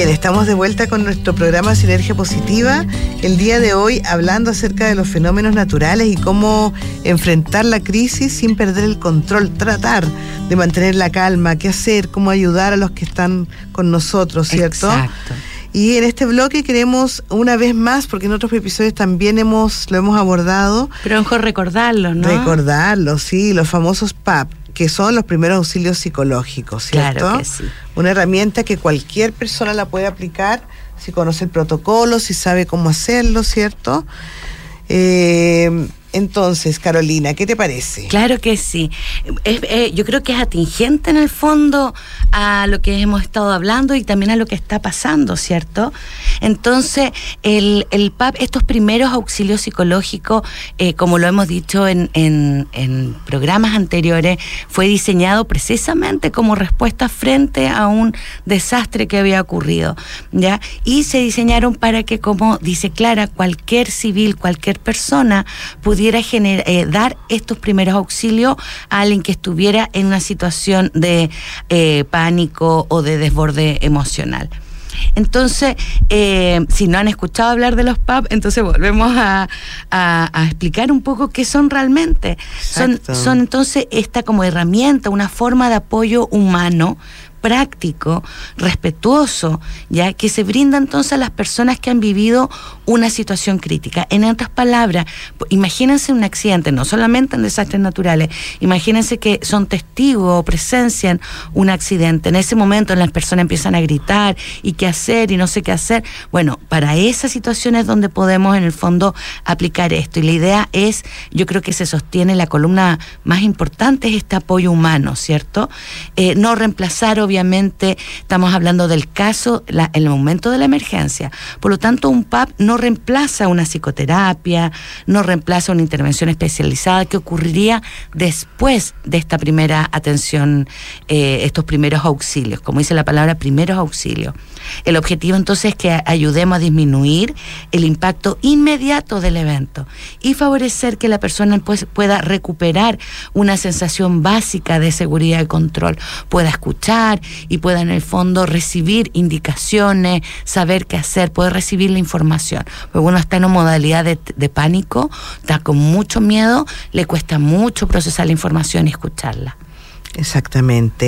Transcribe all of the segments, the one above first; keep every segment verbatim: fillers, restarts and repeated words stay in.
Bien, estamos de vuelta con nuestro programa Sinergia Positiva. El día de hoy hablando acerca de los fenómenos naturales y cómo enfrentar la crisis sin perder el control, tratar de mantener la calma, qué hacer, cómo ayudar a los que están con nosotros, ¿cierto? Exacto. Y en este bloque queremos una vez más, porque en otros episodios también hemos lo hemos abordado. Pero mejor recordarlo, ¿no? Recordarlo, sí, los famosos P A P, que son los primeros auxilios psicológicos, ¿cierto? Claro que sí. Una herramienta que cualquier persona la puede aplicar si conoce el protocolo, si sabe cómo hacerlo, ¿cierto? Eh, entonces, Carolina, ¿qué te parece? Claro que sí. Es, eh, yo creo que es atingente en el fondo a lo que hemos estado hablando y también a lo que está pasando, ¿cierto? Entonces, el, el P A P, estos primeros auxilios psicológicos, eh, como lo hemos dicho en, en, en programas anteriores, fue diseñado precisamente como respuesta frente a un desastre que había ocurrido, ¿ya? Y se diseñaron para que, como dice Clara, cualquier civil, cualquier persona pudiera Gener- eh, dar estos primeros auxilios a alguien que estuviera en una situación de eh, pánico o de desborde emocional. Entonces, eh, si no han escuchado hablar de los P A P, entonces volvemos a, a, a explicar un poco qué son realmente. Son, son entonces esta como herramienta, una forma de apoyo humano, práctico, respetuoso, ya que se brinda entonces a las personas que han vivido una situación crítica. En otras palabras, imagínense un accidente, no solamente en desastres naturales, imagínense que son testigos o presencian un accidente. En ese momento las personas empiezan a gritar y qué hacer y no sé qué hacer. Bueno, para esas situaciones donde podemos en el fondo aplicar esto. Y la idea es, yo creo que se sostiene la columna más importante, es este apoyo humano, ¿cierto? Eh, no reemplazar, obviamente, Obviamente estamos hablando del caso, la, el momento de la emergencia. Por lo tanto, un P A P no reemplaza una psicoterapia, no reemplaza una intervención especializada que ocurriría después de esta primera atención, eh, estos primeros auxilios, como dice la palabra, primeros auxilios. El objetivo entonces es que ayudemos a disminuir el impacto inmediato del evento y favorecer que la persona pues, pueda recuperar una sensación básica de seguridad y control, pueda escuchar y pueda en el fondo recibir indicaciones, saber qué hacer, poder recibir la información. Porque uno está en una modalidad de, de pánico, está con mucho miedo, le cuesta mucho procesar la información y escucharla. Exactamente.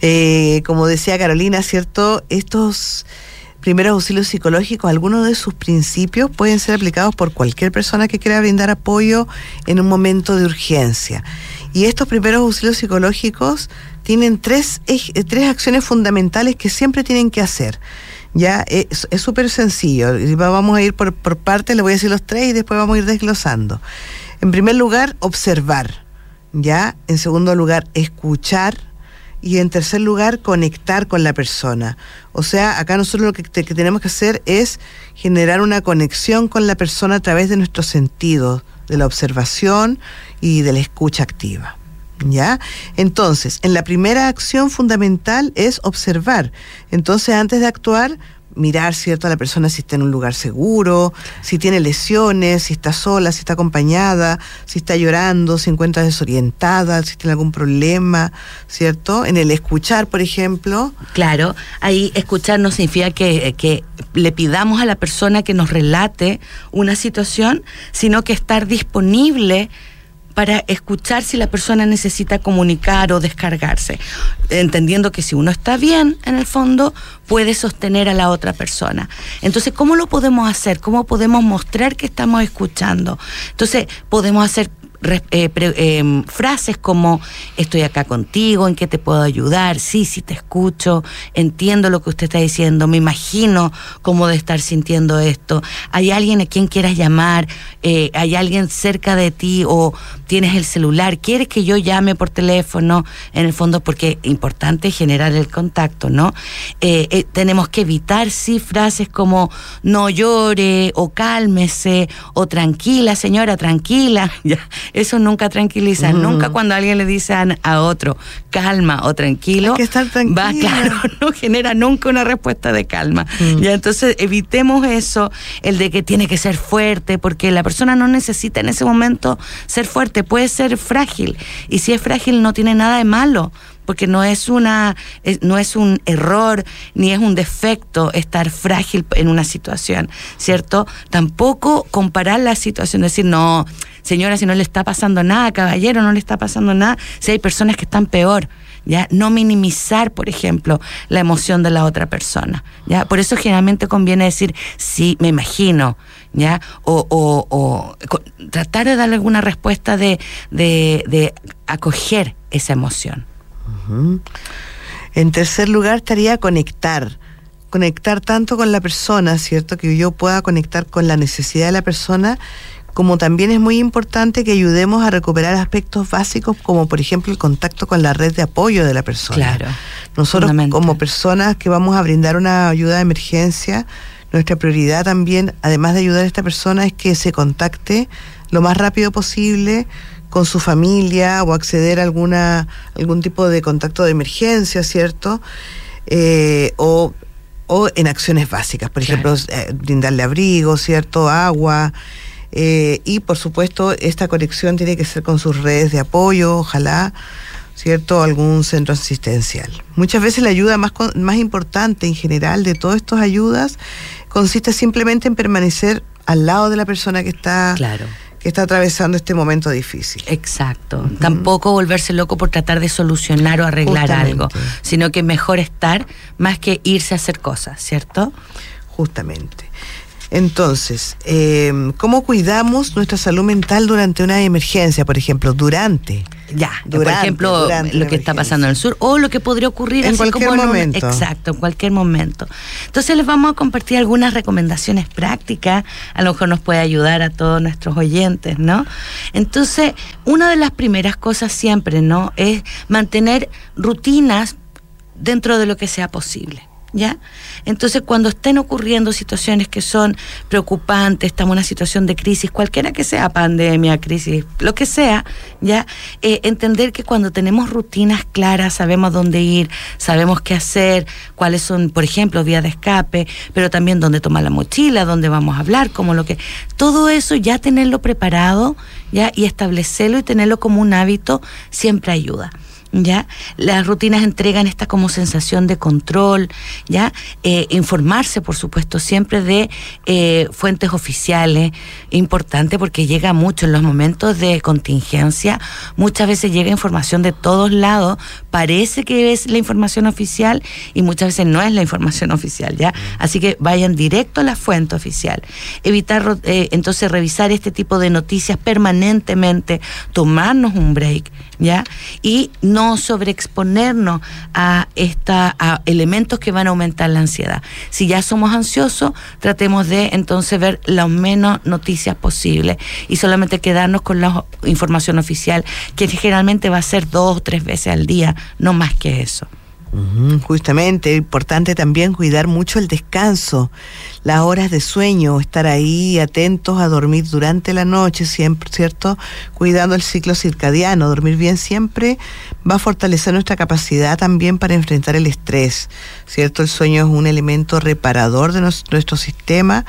Eh, como decía Carolina, ¿cierto? Estos primeros auxilios psicológicos, algunos de sus principios pueden ser aplicados por cualquier persona que quiera brindar apoyo en un momento de urgencia. Y estos primeros auxilios psicológicos tienen tres, tres acciones fundamentales que siempre tienen que hacer. Ya es súper sencillo. Vamos a ir por, por partes, le voy a decir los tres y después vamos a ir desglosando. En primer lugar, observar. ¿Ya? En segundo lugar, escuchar. Y en tercer lugar, conectar con la persona. O sea, acá nosotros lo que, te, que tenemos que hacer es generar una conexión con la persona a través de nuestros sentidos, de la observación y de la escucha activa. ¿Ya? Entonces, en la primera acción fundamental es observar. Entonces, antes de actuar, mirar, ¿cierto?, a la persona si está en un lugar seguro, si tiene lesiones, si está sola, si está acompañada, si está llorando, si encuentra desorientada, si tiene algún problema, ¿cierto? En el escuchar, por ejemplo. Claro, ahí escuchar no significa que, que le pidamos a la persona que nos relate una situación, sino que estar disponible para escuchar si la persona necesita comunicar o descargarse, entendiendo que si uno está bien, en el fondo, puede sostener a la otra persona. Entonces, ¿cómo lo podemos hacer? ¿Cómo podemos mostrar que estamos escuchando? Entonces, podemos hacer Eh, pre, eh, frases como estoy acá contigo, ¿en qué te puedo ayudar? Sí, sí te escucho, entiendo lo que usted está diciendo, me imagino cómo de estar sintiendo esto. ¿Hay alguien a quien quieras llamar? Eh, ¿hay alguien cerca de ti o tienes el celular? ¿Quieres que yo llame por teléfono? En el fondo, porque es importante generar el contacto, ¿no? Eh, eh, tenemos que evitar, sí, frases como no llore o cálmese o tranquila, señora, tranquila. Ya. Eso nunca tranquiliza, mm. nunca cuando alguien le dice a, a otro calma o tranquilo, hay que estar tranquilo. Va, claro, no genera nunca una respuesta de calma. Mm. Ya, entonces evitemos eso, el de que tiene que ser fuerte, porque la persona no necesita en ese momento ser fuerte, puede ser frágil, y si es frágil no tiene nada de malo, porque no es una, es, no es un error ni es un defecto estar frágil en una situación, ¿cierto? Tampoco comparar la situación, decir, no, señora, si no le está pasando nada, caballero, no le está pasando nada, si hay personas que están peor. ¿Ya? No minimizar, por ejemplo, la emoción de la otra persona, ¿ya? Por eso generalmente conviene decir, sí, me imagino, ¿ya? O, o, o tratar de darle alguna respuesta de, de, de acoger esa emoción. Uh-huh. En tercer lugar estaría conectar. Conectar tanto con la persona, ¿cierto? Que yo pueda conectar con la necesidad de la persona, como también es muy importante que ayudemos a recuperar aspectos básicos, como por ejemplo el contacto con la red de apoyo de la persona. Claro. Nosotros como personas que vamos a brindar una ayuda de emergencia, nuestra prioridad también, además de ayudar a esta persona, es que se contacte lo más rápido posible con su familia o acceder a alguna algún tipo de contacto de emergencia, ¿cierto? Eh, o, o en acciones básicas, por ejemplo, claro. eh, brindarle abrigo, ¿cierto? Agua. Eh, y por supuesto esta conexión tiene que ser con sus redes de apoyo, ojalá, ¿cierto? Algún centro asistencial. Muchas veces la ayuda más, más importante en general de todas estas ayudas consiste simplemente en permanecer al lado de la persona que está, claro. que está atravesando este momento difícil. Exacto. Uh-huh. Tampoco volverse loco por tratar de solucionar o arreglar Justamente. algo, sino que mejor estar más que irse a hacer cosas, ¿cierto? Justamente. Entonces, eh, ¿cómo cuidamos nuestra salud mental durante una emergencia, por ejemplo, durante? Ya, durante, por ejemplo, lo que está pasando en el sur, o lo que podría ocurrir en así cualquier como en momento. Un, exacto, en cualquier momento. Entonces les vamos a compartir algunas recomendaciones prácticas, a lo mejor nos puede ayudar a todos nuestros oyentes, ¿no? Entonces, una de las primeras cosas siempre, ¿no?, es mantener rutinas dentro de lo que sea posible. ¿Ya? Entonces, cuando estén ocurriendo situaciones que son preocupantes, estamos en una situación de crisis, cualquiera que sea, pandemia, crisis, lo que sea, ¿ya? Eh, entender que cuando tenemos rutinas claras, sabemos dónde ir, sabemos qué hacer, cuáles son, por ejemplo, vías de escape, pero también dónde tomar la mochila, dónde vamos a hablar, como lo que... Todo eso ya tenerlo preparado, ¿ya? Y establecerlo y tenerlo como un hábito siempre ayuda. ¿Ya? Las rutinas entregan esta como sensación de control, ¿ya? Eh, informarse, por supuesto, siempre de eh, fuentes oficiales, importante porque llega mucho en los momentos de contingencia, muchas veces llega información de todos lados, parece que es la información oficial y muchas veces no es la información oficial, ¿ya? Así que vayan directo a la fuente oficial. Evitar, eh, entonces, revisar este tipo de noticias permanentemente, tomarnos un break, ¿ya? Y no no sobreexponernos a, esta, a elementos que van a aumentar la ansiedad. Si ya somos ansiosos, tratemos de entonces ver las menos noticias posibles y solamente quedarnos con la información oficial, que generalmente va a ser dos o tres veces al día, no más que eso. Uh-huh. Justamente, es importante también cuidar mucho el descanso, las horas de sueño, estar ahí atentos a dormir durante la noche, siempre, ¿cierto? Cuidando el ciclo circadiano, dormir bien siempre va a fortalecer nuestra capacidad también para enfrentar el estrés, ¿cierto? El sueño es un elemento reparador de nos, nuestro sistema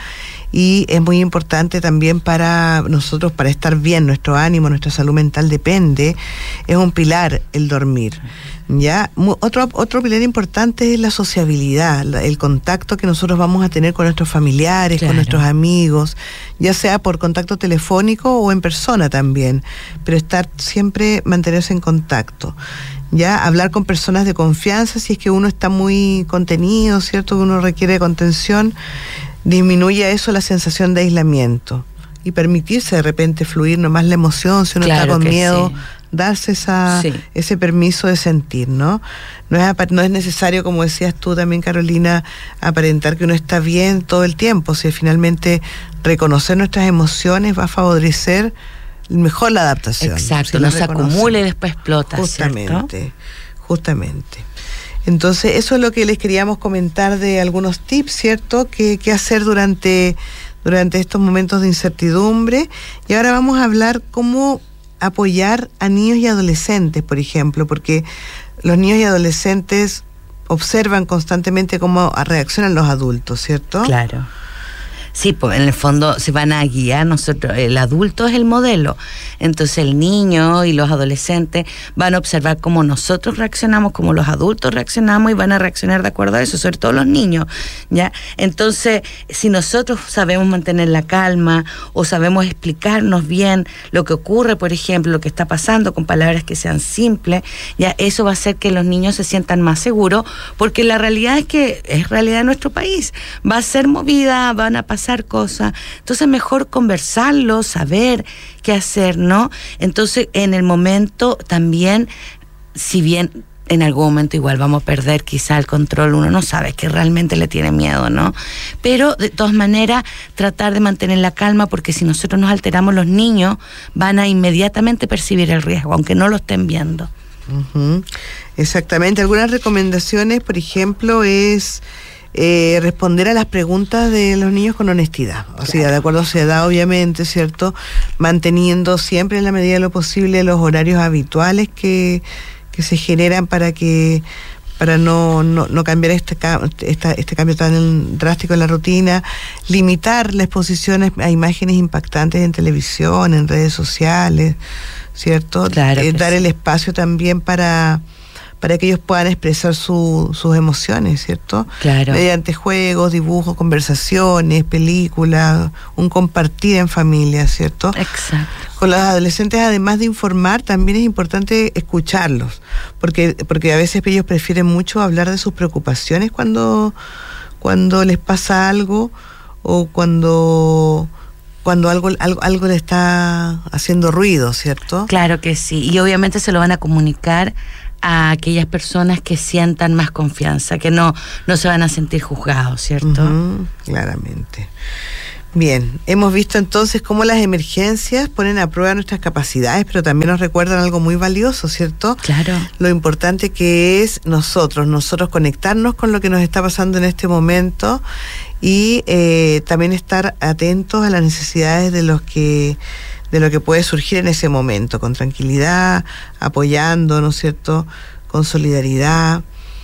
y es muy importante también para nosotros, para estar bien, nuestro ánimo, nuestra salud mental depende, es un pilar el dormir. Ya, otro otro pilar importante es la sociabilidad, la, el contacto que nosotros vamos a tener con nuestros familiares, claro, con nuestros amigos, ya sea por contacto telefónico o en persona también, pero estar siempre, mantenerse en contacto. Ya, hablar con personas de confianza si es que uno está muy contenido, ¿cierto? Que uno requiere contención, disminuye a eso la sensación de aislamiento y permitirse de repente fluir nomás la emoción, si uno claro está con miedo, sí, darse esa, sí, ese permiso de sentir, ¿no? No es, no es necesario, como decías tú también, Carolina, aparentar que uno está bien todo el tiempo, si finalmente reconocer nuestras emociones va a favorecer mejor la adaptación. Exacto, si no se acumula y después explota, justamente, ¿cierto? Justamente. Entonces, eso es lo que les queríamos comentar de algunos tips, ¿cierto? ¿Qué, qué hacer durante, durante estos momentos de incertidumbre? Y ahora vamos a hablar cómo apoyar a niños y adolescentes, por ejemplo, porque los niños y adolescentes observan constantemente cómo reaccionan los adultos, ¿cierto? Claro. Sí, pues en el fondo se van a guiar, nosotros, el adulto es el modelo, entonces el niño y los adolescentes van a observar cómo nosotros reaccionamos, cómo los adultos reaccionamos y van a reaccionar de acuerdo a eso, sobre todo los niños, ¿ya? Entonces, si nosotros sabemos mantener la calma o sabemos explicarnos bien lo que ocurre, por ejemplo, lo que está pasando con palabras que sean simples, ya eso va a hacer que los niños se sientan más seguros, porque la realidad es que es realidad de nuestro país, va a ser movida, van a pasar cosas, entonces mejor conversarlo, saber qué hacer, ¿no? Entonces en el momento también, si bien en algún momento igual vamos a perder quizá el control, uno no sabe que realmente le tiene miedo, ¿no? Pero de todas maneras tratar de mantener la calma, porque si nosotros nos alteramos, los niños van a inmediatamente percibir el riesgo, aunque no lo estén viendo. Uh-huh. Exactamente. Algunas recomendaciones, por ejemplo, es Eh, responder a las preguntas de los niños con honestidad, o claro. sea, de acuerdo a su edad, obviamente, ¿cierto? Manteniendo siempre en la medida de lo posible los horarios habituales que, que se generan para que para no, no, no cambiar este, esta, este cambio tan drástico en la rutina, limitar la exposición a imágenes impactantes en televisión, en redes sociales, ¿cierto? Claro eh, dar sí. el espacio también para para que ellos puedan expresar su, sus emociones, ¿cierto? Claro. Mediante juegos, dibujos, conversaciones, películas, un compartir en familia, ¿cierto? Exacto. Con los adolescentes, además de informar, también es importante escucharlos, porque, porque a veces ellos prefieren mucho hablar de sus preocupaciones cuando, cuando les pasa algo o cuando... cuando algo, algo algo le está haciendo ruido, ¿cierto? Claro que sí, y obviamente se lo van a comunicar a aquellas personas que sientan más confianza, que no, no se van a sentir juzgados, ¿cierto? Uh-huh, claramente. Bien, hemos visto entonces cómo las emergencias ponen a prueba nuestras capacidades, pero también nos recuerdan algo muy valioso, ¿cierto? Claro. Lo importante que es nosotros, nosotros conectarnos con lo que nos está pasando en este momento y eh, también estar atentos a las necesidades de los que de lo que puede surgir en ese momento, con tranquilidad, apoyando, ¿no es cierto?, con solidaridad.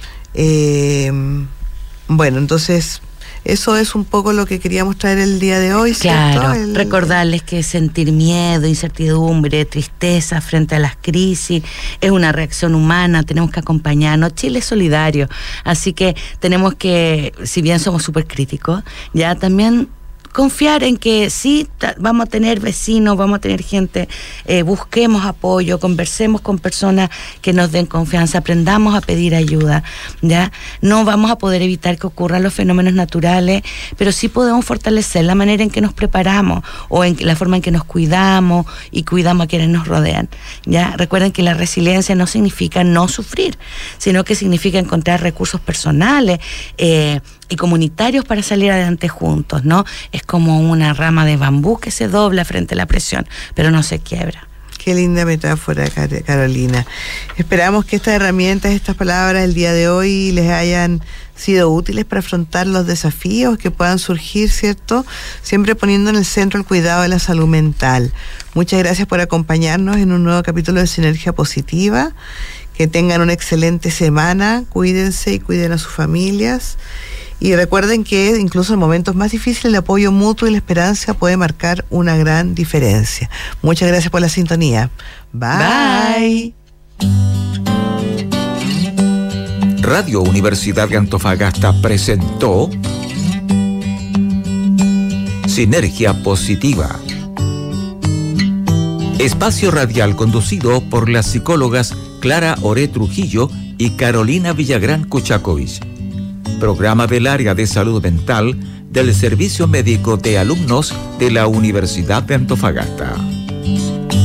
Eh, bueno, entonces, eso es un poco lo que queríamos traer el día de hoy, ¿cierto? Claro, el, recordarles que sentir miedo, incertidumbre, tristeza frente a las crisis es una reacción humana, tenemos que acompañarnos. Chile es solidario, así que tenemos que, si bien somos súper críticos, ya también confiar en que sí, ta, vamos a tener vecinos, vamos a tener gente, eh, busquemos apoyo, conversemos con personas que nos den confianza, aprendamos a pedir ayuda, ¿ya? No vamos a poder evitar que ocurran los fenómenos naturales, pero sí podemos fortalecer la manera en que nos preparamos o en la forma en que nos cuidamos y cuidamos a quienes nos rodean, ¿ya? Recuerden que la resiliencia no significa no sufrir, sino que significa encontrar recursos personales, eh, y comunitarios para salir adelante juntos, ¿no? Es como una rama de bambú que se dobla frente a la presión, pero no se quiebra. Qué linda metáfora, Carolina. Esperamos que estas herramientas, estas palabras el día de hoy les hayan sido útiles para afrontar los desafíos que puedan surgir, ¿cierto? Siempre poniendo en el centro el cuidado de la salud mental. Muchas gracias por acompañarnos en un nuevo capítulo de Sinergia Positiva. Que tengan una excelente semana, cuídense y cuiden a sus familias. Y recuerden que incluso en momentos más difíciles el apoyo mutuo y la esperanza puede marcar una gran diferencia. Muchas gracias por la sintonía. Bye. Bye. Radio Universidad de Antofagasta presentó Sinergia Positiva. Espacio radial conducido por las psicólogas Clara Oré Trujillo y Carolina Villagrán Kuchakovich. Programa del Área de Salud Mental del Servicio Médico de Alumnos de la Universidad de Antofagasta.